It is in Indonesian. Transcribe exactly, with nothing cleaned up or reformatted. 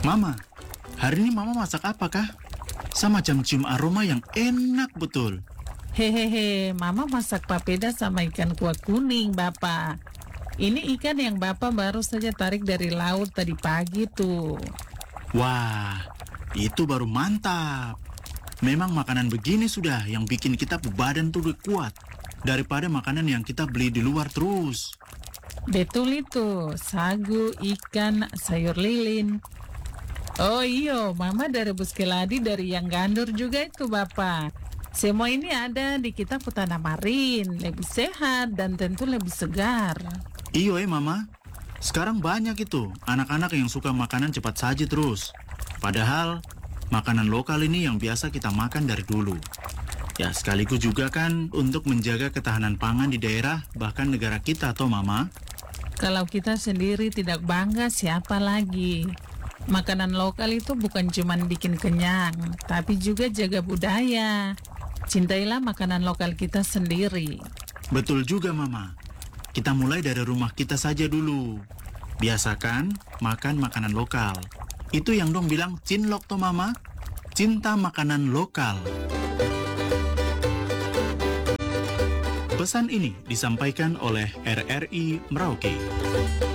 Mama, hari ini Mama masak apa kah? Sama macam cium aroma yang enak betul. Hehehe, Mama masak papeda sama ikan kuah kuning, Bapak. Ini ikan yang Bapak baru saja tarik dari laut tadi pagi tuh. Wah, itu baru mantap. Memang makanan begini sudah yang bikin kita badan tuh kuat daripada makanan yang kita beli di luar terus. Betul itu, sagu, ikan, sayur lilin. Oh iyo, Mama ada rebus keladi dari yang gandur juga itu, Bapak. Semua ini ada di kita Putana Marin, lebih sehat dan tentu lebih segar. Iyo eh Mama, sekarang banyak itu anak-anak yang suka makanan cepat saji terus. Padahal makanan lokal ini yang biasa kita makan dari dulu. Ya sekaligus juga kan untuk menjaga ketahanan pangan di daerah bahkan negara kita toh Mama. Kalau kita sendiri tidak bangga, siapa lagi? Makanan lokal itu bukan cuma bikin kenyang, tapi juga jaga budaya. Cintailah makanan lokal kita sendiri. Betul juga Mama. Kita mulai dari rumah kita saja dulu. Biasakan makan makanan lokal. Itu yang dong bilang cinlok toh Mama. Cinta makanan lokal. Pesan ini disampaikan oleh R R I Merauke.